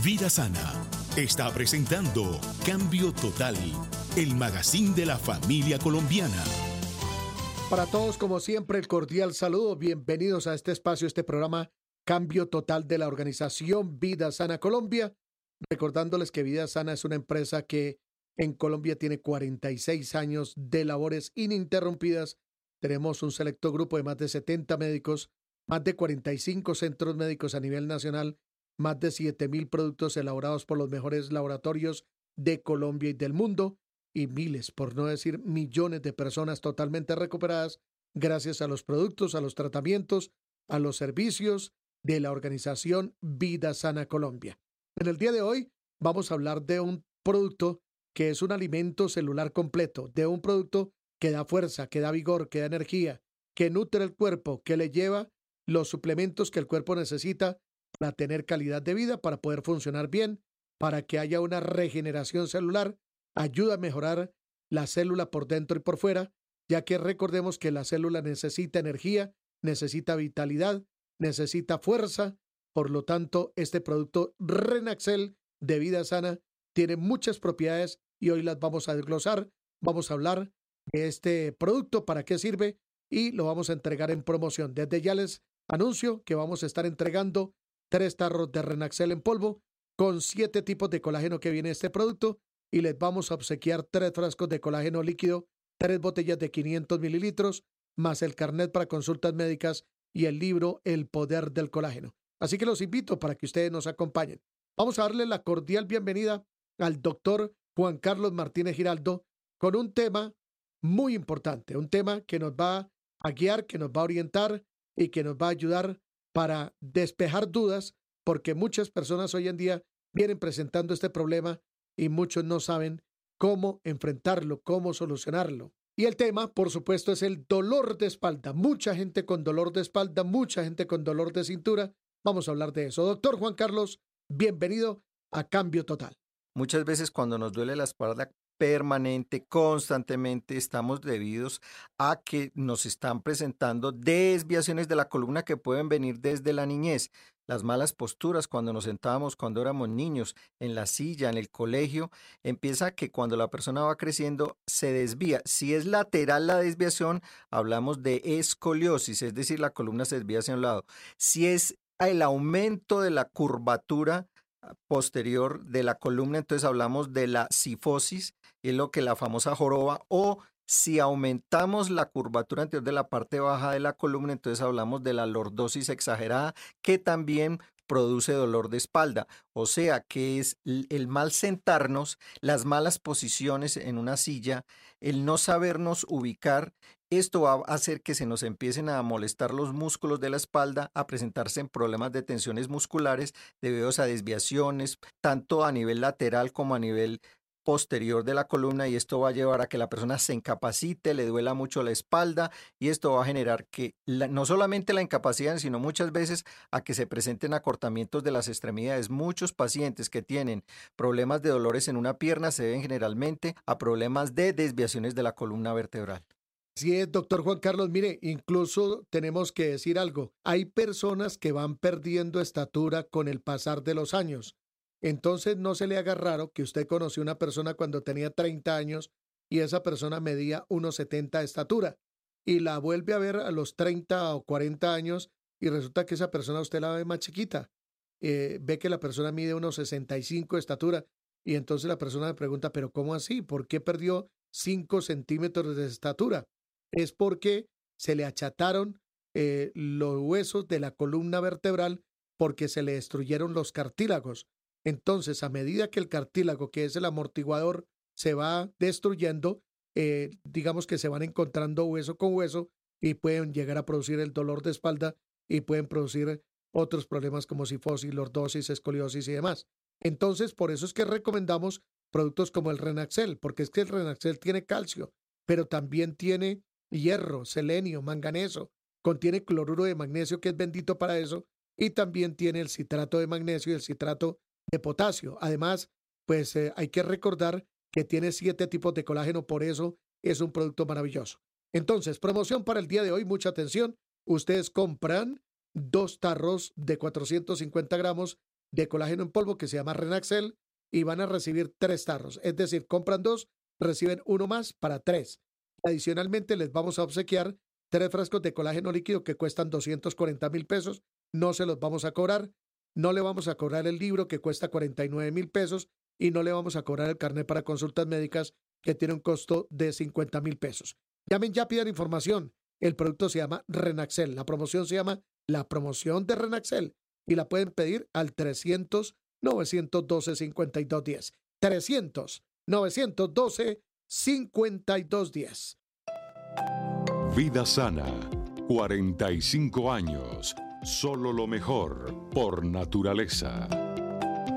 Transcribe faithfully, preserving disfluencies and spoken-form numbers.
Vida Sana está presentando Cambio Total, el magazine de la familia colombiana. Para todos, como siempre, el cordial saludo. Bienvenidos a este espacio, este programa Cambio Total de la organización Vida Sana Colombia. Recordándoles que Vida Sana es una empresa que en Colombia tiene cuarenta y seis años de labores ininterrumpidas. Tenemos un selecto grupo de más de setenta médicos, más de cuarenta y cinco centros médicos a nivel nacional, más de siete mil productos elaborados por los mejores laboratorios de Colombia y del mundo, y miles, por no decir millones de personas totalmente recuperadas gracias a los productos, a los tratamientos, a los servicios de la organización Vida Sana Colombia. En el día de hoy vamos a hablar de un producto que es un alimento celular completo, de un producto que da fuerza, que da vigor, que da energía, que nutre el cuerpo, que le lleva los suplementos que el cuerpo necesita para tener calidad de vida, para poder funcionar bien, para que haya una regeneración celular, ayuda a mejorar la célula por dentro y por fuera, ya que recordemos que la célula necesita energía, necesita vitalidad, necesita fuerza. Por lo tanto, este producto Renaxel de Vida Sana tiene muchas propiedades y hoy las vamos a desglosar. Vamos a hablar de este producto, para qué sirve, y lo vamos a entregar en promoción. Desde ya les anuncio que vamos a estar entregando tres tarros de Renaxel en polvo con siete tipos de colágeno que viene este producto, y les vamos a obsequiar tres frascos de colágeno líquido, tres botellas de quinientos mililitros, más el carnet para consultas médicas y el libro El Poder del Colágeno. Así que los invito para que ustedes nos acompañen. Vamos a darle la cordial bienvenida al doctor Juan Carlos Martínez Giraldo con un tema muy importante, un tema que nos va a guiar, que nos va a orientar y que nos va a ayudar para despejar dudas, porque muchas personas hoy en día vienen presentando este problema y muchos no saben cómo enfrentarlo, cómo solucionarlo. Y el tema, por supuesto, es el dolor de espalda. Mucha gente con dolor de espalda, mucha gente con dolor de cintura. Vamos a hablar de eso. Doctor Juan Carlos, bienvenido a Cambio Total. Muchas veces cuando nos duele la espalda permanente, constantemente, estamos debidos a que nos están presentando desviaciones de la columna que pueden venir desde la niñez. Las malas posturas cuando nos sentábamos cuando éramos niños, en la silla, en el colegio, empieza que cuando la persona va creciendo se desvía. Si es lateral la desviación, hablamos de escoliosis, es decir, la columna se desvía hacia un lado. Si es el aumento de la curvatura posterior de la columna, entonces hablamos de la cifosis, es lo que la famosa joroba, o si aumentamos la curvatura anterior de la parte baja de la columna, entonces hablamos de la lordosis exagerada, que también produce dolor de espalda. O sea que es el mal sentarnos, las malas posiciones en una silla, el no sabernos ubicar. Esto va a hacer que se nos empiecen a molestar los músculos de la espalda, a presentarse en problemas de tensiones musculares debido a desviaciones, tanto a nivel lateral como a nivel posterior de la columna, y esto va a llevar a que la persona se incapacite, le duela mucho la espalda, y esto va a generar que la, no solamente la incapacidad, sino muchas veces a que se presenten acortamientos de las extremidades. Muchos pacientes que tienen problemas de dolores en una pierna se deben generalmente a problemas de desviaciones de la columna vertebral. Así es, doctor Juan Carlos. Mire, incluso tenemos que decir algo. Hay personas que van perdiendo estatura con el pasar de los años. Entonces no se le haga raro que usted conoció una persona cuando tenía treinta años y esa persona medía uno setenta de estatura y la vuelve a ver a los treinta o cuarenta años y resulta que esa persona usted la ve más chiquita. Eh, ve que la persona mide uno sesenta y cinco de estatura y entonces la persona le pregunta, ¿pero cómo así? ¿Por qué perdió cinco centímetros de estatura? Es porque se le achataron eh, los huesos de la columna vertebral porque se le destruyeron los cartílagos. Entonces, a medida que el cartílago, que es el amortiguador, se va destruyendo, eh, digamos que se van encontrando hueso con hueso y pueden llegar a producir el dolor de espalda y pueden producir otros problemas como cifosis, lordosis, escoliosis y demás. Entonces, por eso es que recomendamos productos como el Renaxel, porque es que el Renaxel tiene calcio, pero también tiene hierro, selenio, manganeso, contiene cloruro de magnesio, que es bendito para eso, y también tiene el citrato de magnesio y el citrato de potasio. Además, pues eh, hay que recordar que tiene siete tipos de colágeno, por eso es un producto maravilloso. Entonces, promoción para el día de hoy, mucha atención. Ustedes compran dos tarros de cuatrocientos cincuenta gramos de colágeno en polvo que se llama Renaxel y van a recibir tres tarros. Es decir, compran dos, reciben uno más para tres. Adicionalmente, les vamos a obsequiar tres frascos de colágeno líquido que cuestan doscientos cuarenta mil pesos. No se los vamos a cobrar. No le vamos a cobrar el libro que cuesta cuarenta y nueve mil pesos y no le vamos a cobrar el carnet para consultas médicas que tiene un costo de cincuenta mil pesos. Llamen ya, pidan información. El producto se llama Renaxel. La promoción se llama la promoción de Renaxel y la pueden pedir al trescientos, novecientos doce, cincuenta y dos diez. trescientos, novecientos doce, cincuenta y dos diez. Vida Sana, cuarenta y cinco años. Solo lo mejor por naturaleza.